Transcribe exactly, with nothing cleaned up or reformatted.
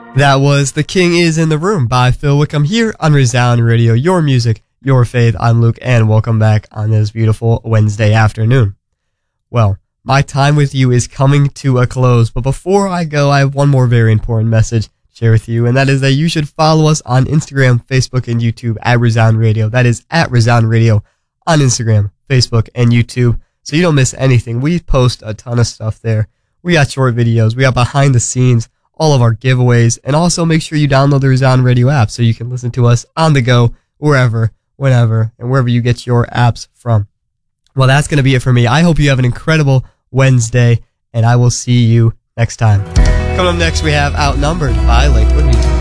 That was The King Is in the Room by Phil Wickham here on Resound Radio, your music, your faith. I'm Luke, and welcome back on this beautiful Wednesday afternoon. Well, my time with you is coming to a close, but before I go, I have one more very important message to share with you, and that is that you should follow us on Instagram, Facebook, and YouTube at Resound Radio. That is at Resound Radio on Instagram, Facebook, and YouTube, so you don't miss anything. We post a ton of stuff there. We got short videos, we got behind the scenes, all of our giveaways, and also make sure you download the Resound Radio app so you can listen to us on the go, wherever, whenever, and wherever you get your apps from. Well, that's going to be it for me. I hope you have an incredible Wednesday, and I will see you next time. Coming up next, we have Outnumbered by Lakewood Music.